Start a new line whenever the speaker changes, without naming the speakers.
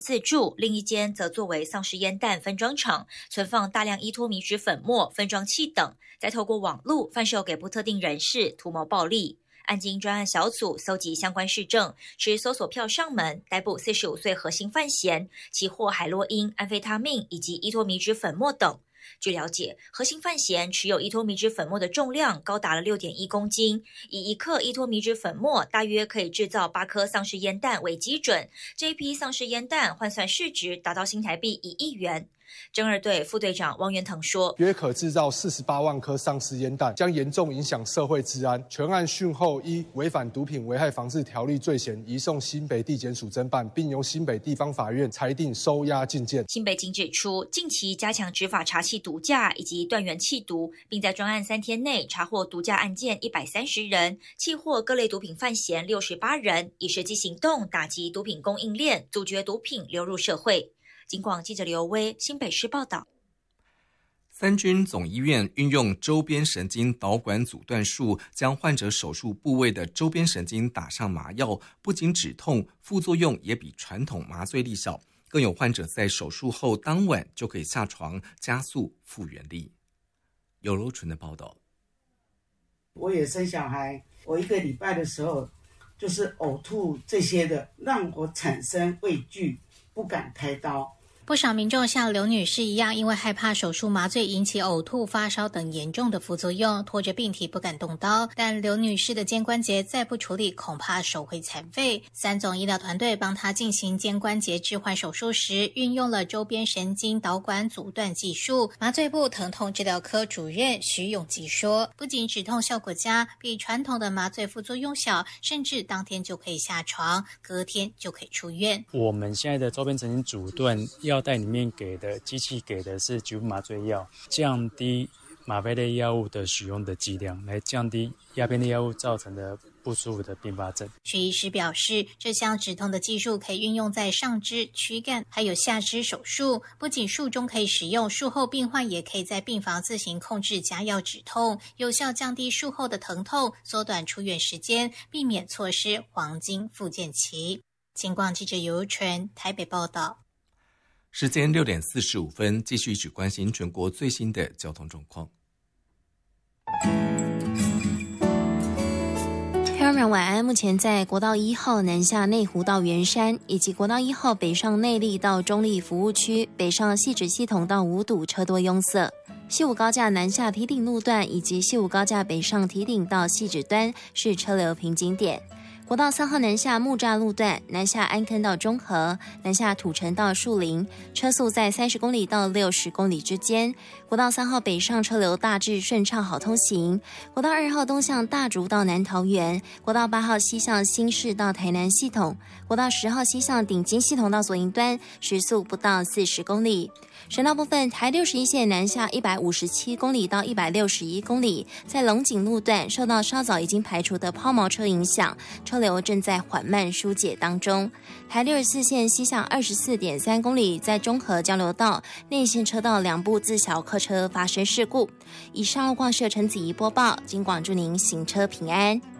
自助，另一间则作为丧尸烟弹分装厂，存放大量依托米脂粉末、分装器等，再透过网路贩售给不特定人士，图谋暴利。案经专案小组搜集相关事证，持搜索票上门，逮捕45岁核心犯嫌，其获海洛因、安非他命以及依托米脂粉末等。据了解，核心犯嫌持有依托米脂粉末的重量高达了 6.1 公斤，以1克依托米脂粉末大约可以制造8颗丧尸烟弹为基准，这一批丧尸烟弹换算市值达到新台币1亿元。侦二队副队长汪元腾说，
约可制造48万颗丧尸烟弹，将严重影响社会治安。全案讯后依违反毒品危害防治条例罪嫌，移送新北地检署侦办，并由新北地方法院裁定收押禁见。
新北警指出，近期加强执法查缉毒驾以及断源弃毒，并在专案3天内查获毒驾案件130人，缉获各类毒品犯嫌68人，以实际行动打击毒品供应链，阻绝毒品流入社会。警广记者刘威新北市报道。
三军总医院运用周边神经导管阻断术，将患者手术部位的周边神经打上麻药，不仅止痛，副作用也比传统麻醉力小，更有患者在手术后当晚就可以下床，加速复原力。有柔纯的报道。
我也生小孩，我1个礼拜的时候就是呕吐这些的，让我产生畏惧，不敢开刀。
不少民众像刘女士一样，因为害怕手术麻醉引起呕吐、发烧等严重的副作用，拖着病体不敢动刀。但刘女士的肩关节再不处理，恐怕手会残废。三总医疗团队帮她进行肩关节置换手术时，运用了周边神经导管阻断技术。麻醉部疼痛治疗科主任徐永吉说，不仅止痛效果佳，比传统的麻醉副作用小，甚至当天就可以下床，隔天就可以出院。
我们现在的周边神经阻断药袋里面给的机器给的是局部麻醉药，降低吗啡类药物的使用的剂量，来降低鸦片类药物造成的不舒服的并发症。
徐医师表示，这项止痛的技术可以运用在上肢、躯干还有下肢手术，不仅术中可以使用，术后病患也可以在病房自行控制加药止痛，有效降低术后的疼痛，缩短出院时间，避免错失黄金复健期。警广记者尤纯台北报道。
时间6点45分，继续一起关心全国最新的交通状况。
听众朋友晚安，目前在国道1号南下内湖到圆山，以及国道1号北上内壢到中壢服务区，北上汐止系统到五堵车多拥塞。西武高架南下堤顶路段以及西武高架北上堤顶到汐止端是车流瓶颈点。国道3号南下木栅路段，南下安坑到中和，南下土城到树林，车速在30公里到60公里之间。国道3号北上车流大致顺畅好通行。国道2号东向大竹到南桃园，国道8号西向新市到台南系统，国道10号西向顶金系统到左营端，时速不到40公里。省道部分，台61线南下157公里到161公里，在龙井路段受到稍早已经排除的抛锚车影响，车流正在缓慢疏解当中。台64线西向24.3公里，在中和交流道内线车道2部自小客车发生事故。以上路况是由陈子怡播报，警广祝您行车平安。